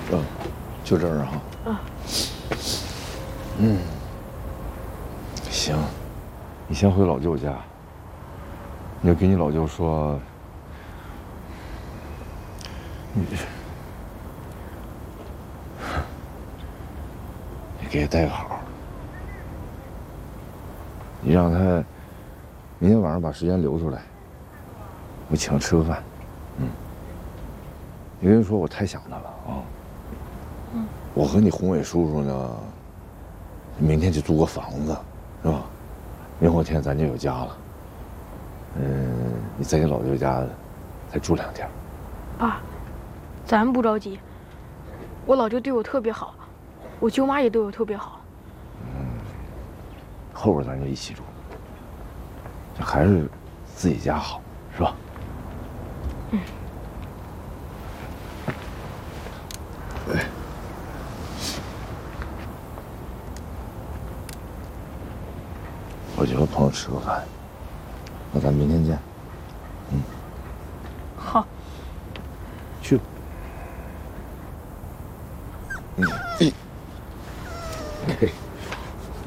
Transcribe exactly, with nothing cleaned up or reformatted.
嗯，就这儿哈。 啊。 嗯。行，你先回老舅家。你要跟你老舅说，你你给他带个好。你让他明天晚上把时间留出来，我请他吃个饭。嗯。你跟他说我太想他了啊。嗯。我和你宏伟叔叔呢，明天就租个房子，是吧？明后天咱就有家了。嗯，你在你老舅家再住两天。 爸，咱不着急。我老舅对我特别好，我舅妈也对我特别好。 嗯，后边咱就一起住。这还是自己家好，是吧？嗯。哎。我去和朋友吃个饭，那咱明天见。嗯。 好。 去。嗯。嘿。